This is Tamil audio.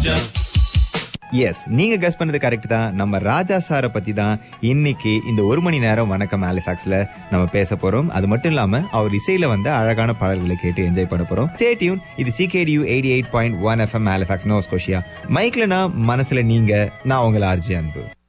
எஸ், நீங்க கெஸ் பண்ணது கரெக்ட் தான். நம்ம ராஜா சாரை பத்தி தான் இன்னைக்கு இந்த 1 மணி நேரம் வணக்கம் ஹாலிஃபாக்ஸ்ல நம்ம பேச போறோம். அது மட்டும் இல்லாம அவர் இசையில வந்து அழகான பாடல்களை கேட்டு என்ஜாய் பண்ண போறோம். Stay tune. இது CKDU 88.1 FM Halifax, Noah Scotia. மைக்ல நான், மனசுல நீங்க. நான் உங்கள் ஆர்ஜி அன்பு.